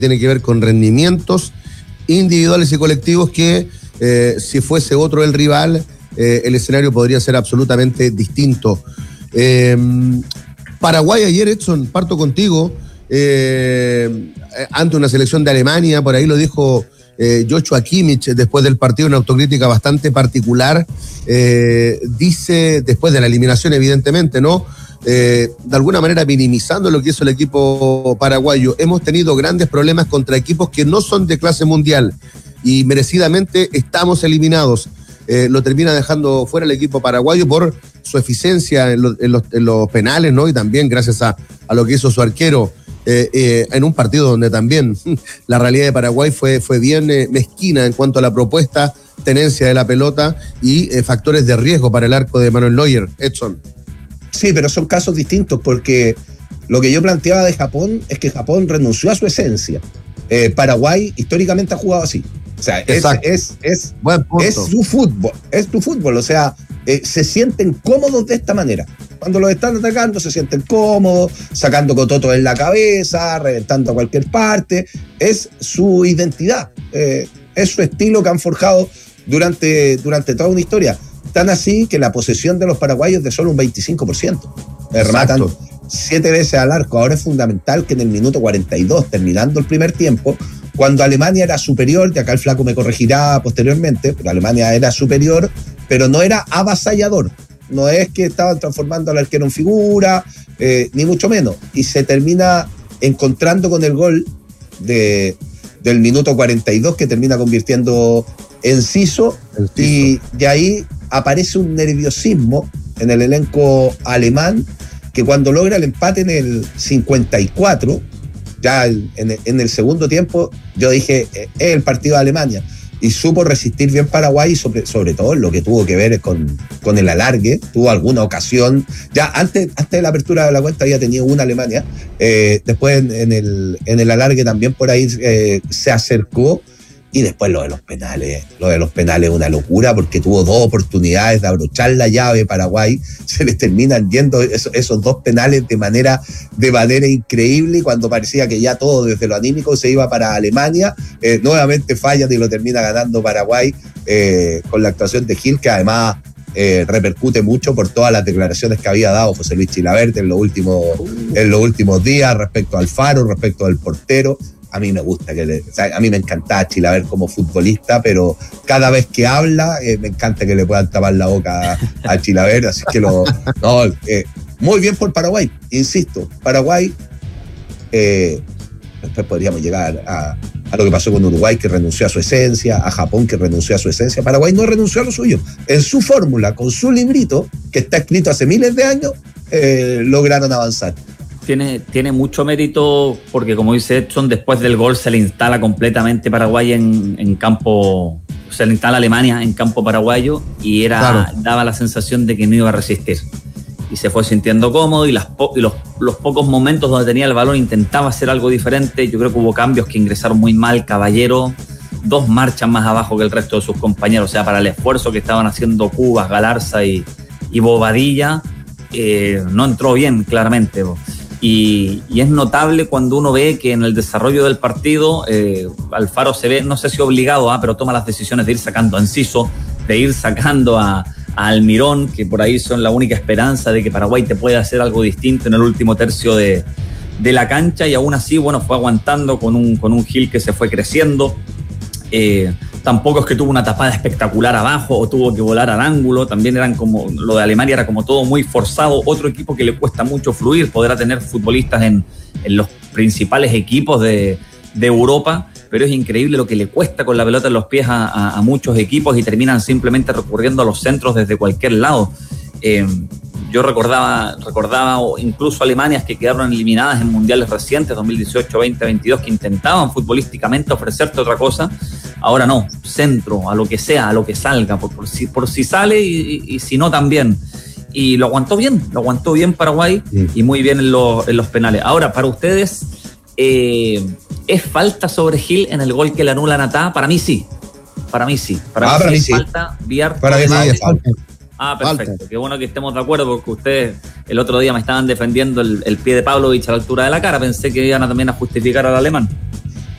tiene que ver con rendimientos individuales y colectivos que si fuese otro el rival, el escenario podría ser absolutamente distinto. Paraguay ayer, Edson, parto contigo, ante una selección de Alemania, por ahí lo dijo Joshua Kimmich después del partido, una autocrítica bastante particular, dice, después de la eliminación evidentemente, ¿no? De alguna manera minimizando lo que hizo el equipo paraguayo. Hemos tenido grandes problemas contra equipos que no son de clase mundial y merecidamente estamos eliminados. Lo termina dejando fuera el equipo paraguayo por su eficiencia en los penales, ¿no? Y también gracias a lo que hizo su arquero en un partido donde también la realidad de Paraguay fue bien mezquina en cuanto a la propuesta, tenencia de la pelota y factores de riesgo para el arco de Manuel Neuer. Edson. Sí, pero son casos distintos porque lo que yo planteaba de Japón es que Japón renunció a su esencia. Paraguay históricamente ha jugado así. O sea, es su fútbol, o sea, se sienten cómodos de esta manera. Cuando los están atacando se sienten cómodos, sacando cototos en la cabeza, reventando a cualquier parte. Es su identidad, es su estilo que han forjado durante toda una historia. Tan así que la posesión de los paraguayos es de solo un 25%. Rematan 7 veces al arco. Ahora es fundamental que en el minuto 42, terminando el primer tiempo, cuando Alemania era superior, y acá el flaco me corregirá posteriormente, pero Alemania era superior, pero no era avasallador. No es que estaban transformando al arquero en figura, ni mucho menos. Y se termina encontrando con el gol del minuto 42, que termina convirtiendo Enciso, y de ahí aparece un nerviosismo en el elenco alemán, que cuando logra el empate en el 54, ya en el segundo tiempo, yo dije, es el partido de Alemania. Y supo resistir bien Paraguay, sobre todo lo que tuvo que ver con el alargue. Tuvo alguna ocasión, ya antes de la apertura de la cuenta había tenido una Alemania, después en el alargue también por ahí se acercó. Y después lo de los penales es una locura, porque tuvo 2 oportunidades de abrochar la llave Paraguay, se les terminan yendo esos 2 penales de manera increíble, y cuando parecía que ya todo desde lo anímico se iba para Alemania, nuevamente fallan y lo termina ganando Paraguay, con la actuación de Gil, que además repercute mucho por todas las declaraciones que había dado José Luis Chilavert en los últimos días respecto al Faro, respecto al portero. A mí me gusta, a mí me encantaba Chilavert como futbolista, pero cada vez que habla, me encanta que le puedan tapar la boca a Chilavert, así que muy bien por Paraguay, insisto. Paraguay, después podríamos llegar a lo que pasó con Uruguay, que renunció a su esencia, a Japón, que renunció a su esencia. Paraguay no renunció a lo suyo. En su fórmula, con su librito, que está escrito hace miles de años, lograron avanzar. Tiene mucho mérito porque, como dice Edson, después del gol se le instala completamente Paraguay en campo, se le instala Alemania en campo paraguayo, y daba la sensación de que no iba a resistir. Y se fue sintiendo cómodo, y los pocos momentos donde tenía el balón intentaba hacer algo diferente. Yo creo que hubo cambios que ingresaron muy mal. Caballero, 2 marchas más abajo que el resto de sus compañeros, o sea, para el esfuerzo que estaban haciendo Cubas, Galarza y Bobadilla, no entró bien, claramente. Y es notable cuando uno ve que en el desarrollo del partido Alfaro se ve, no sé si obligado, pero toma las decisiones de ir sacando a Enciso, de ir sacando a Almirón, que por ahí son la única esperanza de que Paraguay te pueda hacer algo distinto en el último tercio de la cancha, y aún así, bueno, fue aguantando con un Gil que se fue creciendo. Tampoco es que tuvo una tapada espectacular abajo o tuvo que volar al ángulo. También eran como, lo de Alemania era como todo muy forzado. Otro equipo que le cuesta mucho fluir, podrá tener futbolistas en los principales equipos de Europa, pero es increíble lo que le cuesta con la pelota en los pies a muchos equipos, y terminan simplemente recurriendo a los centros desde cualquier lado. Yo recordaba incluso Alemanias que quedaron eliminadas en mundiales recientes, 2018, 2022, que intentaban futbolísticamente ofrecerte otra cosa. Ahora no, centro, a lo que sea, a lo que salga, por si sale y si no también. Y lo aguantó bien Paraguay, y muy bien en los penales. Ahora, para ustedes, ¿es falta sobre Gil en el gol que le anulan a Natá? Para mí sí. Para mí sí. Falta. Villar, para mí sí, falta. Perfecto. Falta. Qué bueno que estemos de acuerdo, porque ustedes el otro día me estaban defendiendo el pie de Pavlovich a la altura de la cara. Pensé que iban también a justificar al alemán.